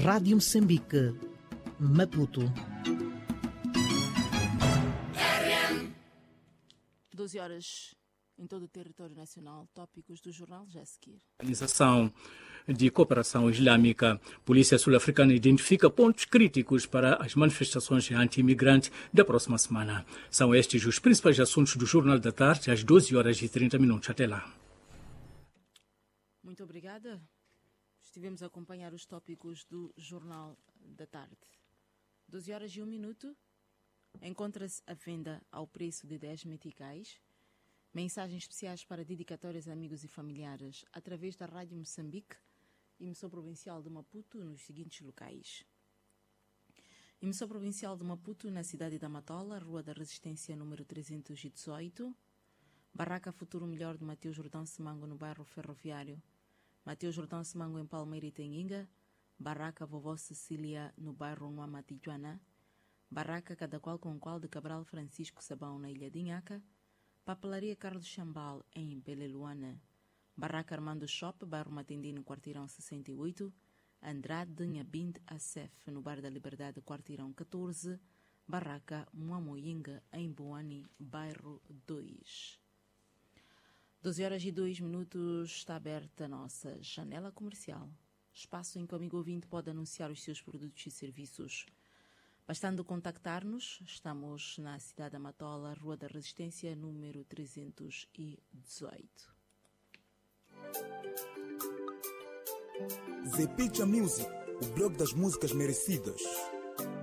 Rádio Moçambique, Maputo. 12 horas em todo o território nacional. Tópicos do jornal já a seguir. Organização de Cooperação Islâmica. Polícia Sul-Africana identifica pontos críticos para as manifestações anti-imigrante da próxima semana. São estes os principais assuntos do Jornal da Tarde, às 12 horas e 30 minutos. Até lá. Muito obrigada. Estivemos a acompanhar os tópicos do Jornal da Tarde. 12 horas e 1 minuto. Encontra-se a venda ao preço de 10 meticais. Mensagens especiais para dedicatórias a amigos e familiares através da Rádio Moçambique, emissão provincial de Maputo, nos seguintes locais. Emissão provincial de Maputo, na cidade da Matola, Rua da Resistência, número 318. Barraca Futuro Melhor de Mateus Jordão Semango, no bairro Ferroviário. Mateus Jordão Semango, em Palmeira e Tenguinga. Barraca Vovó Cecília, no bairro Nuamatijuana. Barraca Cada Qual com Qual de Cabral Francisco Sabão, na Ilha de Inhaca. Papelaria Carlos Chambal, em Beleluana. Barraca Armando Shop, bairro Matendino, quarteirão 68. Andrade Nhabind Acef, no bairro da Liberdade, quarteirão 14. Barraca Muamoyinga, em Boani, bairro 2. 12 horas e 2 minutos, está aberta a nossa janela comercial. Espaço em que o amigo ouvinte pode anunciar os seus produtos e serviços. Bastando contactar-nos, estamos na cidade da Matola, Rua da Resistência, número 318. The Picture Music, o blog das músicas merecidas.